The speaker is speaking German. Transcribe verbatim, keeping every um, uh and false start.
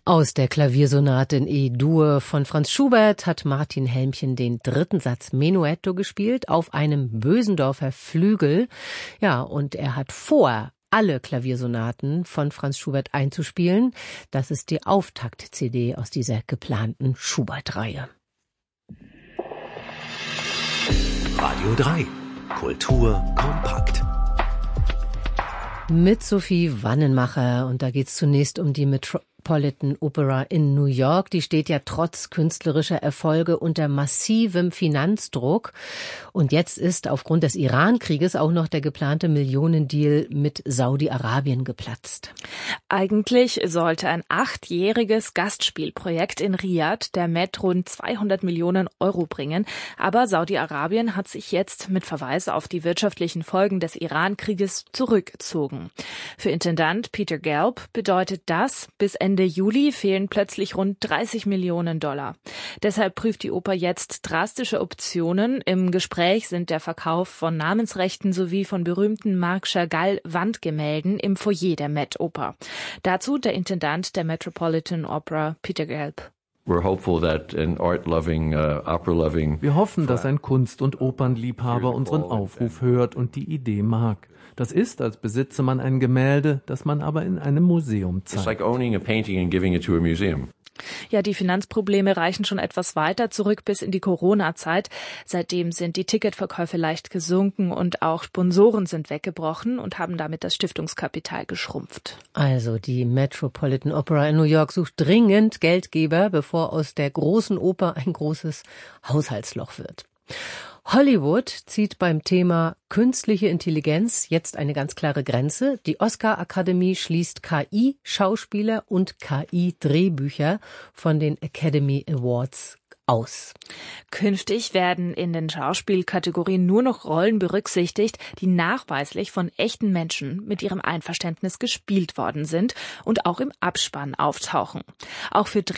Aus der Klaviersonate in E-Dur von Franz Schubert hat Martin Helmchen den dritten Satz Menuetto gespielt auf einem Bösendorfer Flügel. Ja, und er hat vor, alle Klaviersonaten von Franz Schubert einzuspielen. Das ist die Auftakt-C D aus dieser geplanten Schubert-Reihe. Radio drei. Kultur kompakt. Mit Sophie Wannenmacher, und da geht's zunächst um die Metropolitan Opera in New York. Die steht ja trotz künstlerischer Erfolge unter massivem Finanzdruck. Und jetzt ist aufgrund des Iran-Krieges auch noch der geplante Millionendeal mit Saudi-Arabien geplatzt. Eigentlich sollte ein achtjähriges Gastspielprojekt in Riad der Met rund zweihundert Millionen Euro bringen. Aber Saudi-Arabien hat sich jetzt mit Verweis auf die wirtschaftlichen Folgen des Iran-Krieges zurückgezogen. Für Intendant Peter Gelb bedeutet das, bis Ende Juli fehlen plötzlich rund dreißig Millionen Dollar. Deshalb prüft die Oper jetzt drastische Optionen. Im Gespräch sind der Verkauf von Namensrechten sowie von berühmten Marc Chagall-Wandgemälden im Foyer der Met-Oper. Dazu der Intendant der Metropolitan Opera, Peter Gelb. Wir hoffen, dass ein Kunst- und Opernliebhaber unseren Aufruf hört und die Idee mag. Das ist, als besitze man ein Gemälde, das man aber in einem Museum zeigt. Ja, die Finanzprobleme reichen schon etwas weiter zurück bis in die Corona-Zeit. Seitdem sind die Ticketverkäufe leicht gesunken und auch Sponsoren sind weggebrochen und haben damit das Stiftungskapital geschrumpft. Also die Metropolitan Opera in New York sucht dringend Geldgeber, bevor aus der großen Oper ein großes Haushaltsloch wird. Hollywood zieht beim Thema künstliche Intelligenz jetzt eine ganz klare Grenze. Die Oscar-Akademie schließt K I-Schauspieler und K I-Drehbücher von den Academy Awards aus. Künftig werden in den Schauspielkategorien nur noch Rollen berücksichtigt, die nachweislich von echten Menschen mit ihrem Einverständnis gespielt worden sind und auch im Abspann auftauchen. Auch für